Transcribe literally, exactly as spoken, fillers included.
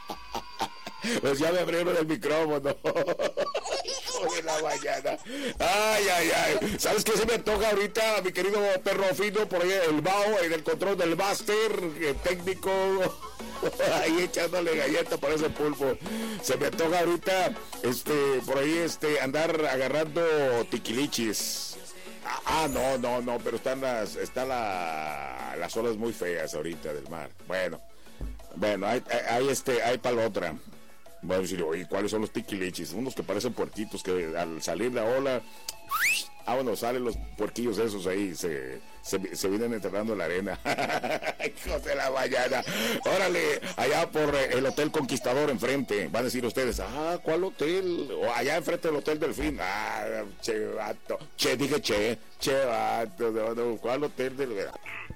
Pues ya me abrieron el micrófono. Hijo de la mañana. Ay, ay, ay. ¿Sabes qué se me antoja ahorita, mi querido perro fino? Por ahí el Bao, en el control del máster, el técnico. Ahí echándole galleta por ese pulpo. Se me antoja ahorita, este, por ahí, este, andar agarrando tiquilichis. Ah, no, no, no, pero están las, están la, las olas muy feas ahorita del mar. Bueno, bueno, hay, hay, hay este, hay para la otra. Voy a decir, oye, ¿cuáles son los tiquilichis? Unos que parecen puerquitos que al salir la ola, ah, bueno, salen los puerquillos esos ahí, se, se, se vienen enterrando en la arena. Hijos de la mañana. Órale, allá por el Hotel Conquistador enfrente, van a decir ustedes, ah, ¿cuál hotel? O allá enfrente del Hotel Delfín. Ah, che, vato. Che, dije che, che, vato, no, no, ¿cuál hotel del...